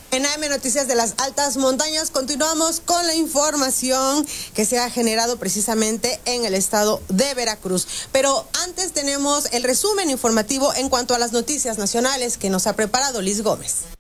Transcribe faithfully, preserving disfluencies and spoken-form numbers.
En A M Noticias de las Altas Montañas continuamos con la información que se ha generado precisamente en el estado de Veracruz. Pero antes tenemos el resumen informativo en cuanto a las noticias nacionales que nos ha preparado Liz Gómez.